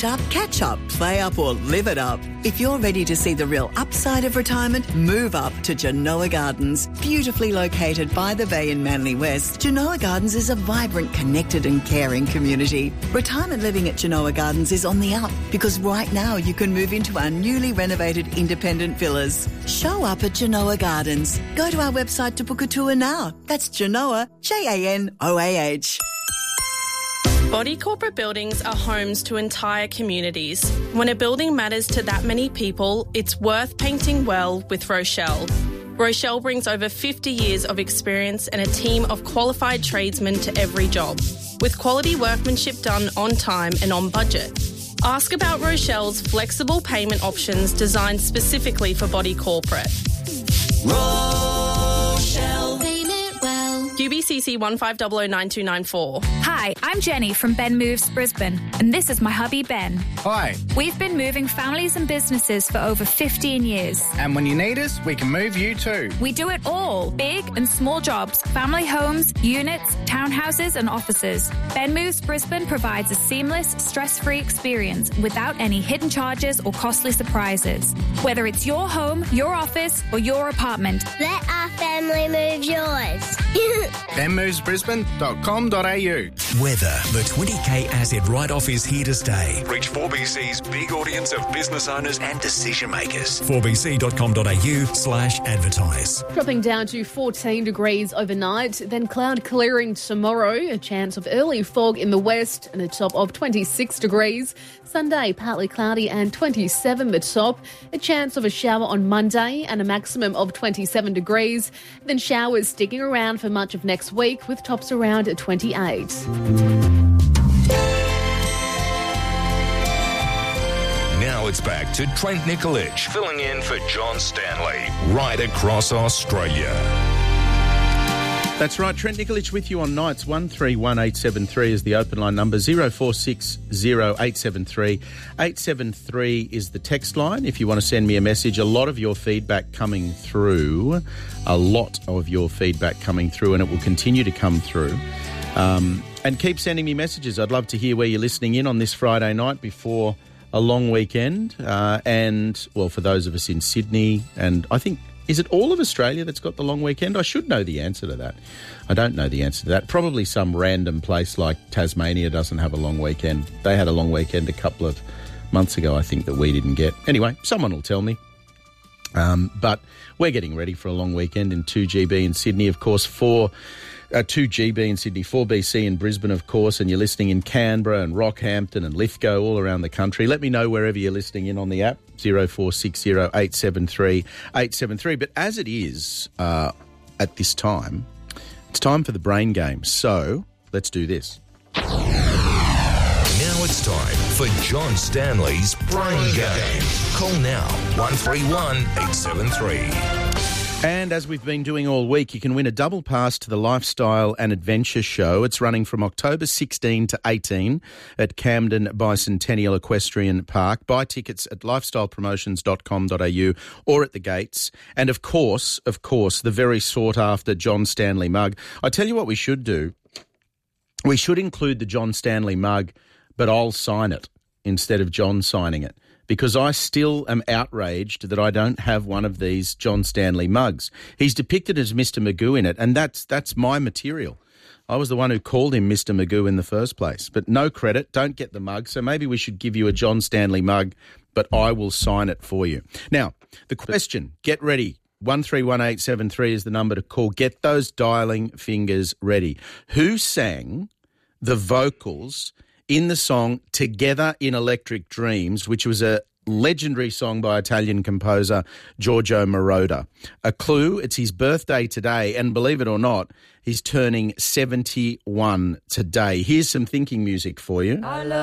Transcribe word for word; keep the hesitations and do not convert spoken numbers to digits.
up, catch up, play up or live it up. If you're ready to see the real upside of retirement, move up to Genoa Gardens. Beautifully located by the bay in Manly West, Genoa Gardens is a vibrant, connected and caring community. Retirement living at Genoa Gardens is on the up because right now you can move into our newly renovated independent villas. Show up at Genoa Gardens. Go to our website to book a tour now. That's Genoa, J A N O A H. Body corporate buildings are homes to entire communities. When a building matters to that many people, it's worth painting well with Rochelle. Rochelle brings over fifty years of experience and a team of qualified tradesmen to every job, with quality workmanship done on time and on budget. Ask about Rochelle's flexible payment options designed specifically for body corporate. Rochelle. Payment well. U B C C one five zero zero nine two nine four. Hi, I'm Jenny from Ben Moves Brisbane, and this is my hubby Ben. Hi. We've been moving families and businesses for over fifteen years. And when you need us, we can move you too. We do it all, big and small jobs, family homes, units, townhouses and offices. Ben Moves Brisbane provides a seamless, stress-free experience without any hidden charges or costly surprises. Whether it's your home, your office or your apartment. Let our family move yours. ben moves brisbane dot com dot a u. Weather. The twenty K asset write-off is here to stay. Reach four B C's big audience of business owners and decision makers. four b c dot com dot a u slash advertise. Dropping down to fourteen degrees overnight, then cloud clearing tomorrow, a chance of early fog in the west and a top of twenty-six degrees. Sunday, partly cloudy and twenty-seven the top. A chance of a shower on Monday and a maximum of twenty-seven degrees. Then showers sticking around for much of next week with tops around twenty-eight. Now it's back to Trent Nicolich, filling in for John Stanley, right across Australia. That's right, Trent Nicolich with you on nights. one three one eight seven three is the open line number. zero four six zero eight seven three. eight seven three is the text line if you want to send me a message. A lot of your feedback coming through. A lot of your feedback coming through, and it will continue to come through. Um, and keep sending me messages. I'd love to hear where you're listening in on this Friday night before a long weekend. Uh, and, well, for those of us in Sydney, and I think... Is it all of Australia that's got the long weekend? I should know the answer to that. I don't know the answer to that. Probably some random place like Tasmania doesn't have a long weekend. They had a long weekend a couple of months ago, I think, that we didn't get. Anyway, someone will tell me. Um, but we're getting ready for a long weekend in two G B in Sydney, of course, four, uh, two G B in Sydney, four B C in Brisbane, of course, and you're listening in Canberra and Rockhampton and Lithgow, all around the country. Let me know wherever you're listening in on the app, zero four six zero eight seven three eight seven three. But as it is uh, at this time, it's time for the brain game. So let's do this. Now it's time for John Stanley's Brain Game. Call now, one three one eight seven three. And as we've been doing all week, you can win a double pass to the Lifestyle and Adventure Show. It's running from October sixteenth to eighteenth at Camden Bicentennial Equestrian Park. Buy tickets at lifestyle promotions dot com dot a u or at the gates. And of course, of course, the very sought-after John Stanley mug. I tell you what we should do. We should include the John Stanley mug, but I'll sign it instead of John signing it, because I still am outraged that I don't have one of these John Stanley mugs. He's depicted as Mister Magoo in it, and that's that's my material. I was the one who called him Mister Magoo in the first place. But no credit, don't get the mug, so maybe we should give you a John Stanley mug, but I will sign it for you. Now, the question, get ready. one three one eight seven three is the number to call. Get those dialing fingers ready. Who sang the vocals in the song Together in Electric Dreams, which was a legendary song by Italian composer Giorgio Moroder? A clue, it's his birthday today, and believe it or not, he's turning seventy-one today. Here's some thinking music for you. I love